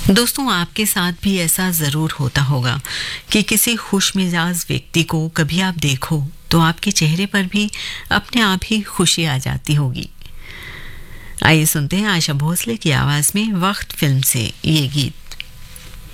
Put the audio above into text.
दोस्तों, आपके साथ भी ऐसा ज़रूर होता होगा कि किसी खुशमिजाज व्यक्ति को कभी आप देखो तो आपके चेहरे पर भी अपने आप ही खुशी आ जाती होगी। आइए सुनते हैं आशा भोसले की आवाज़ में वक्त फिल्म से ये गीत।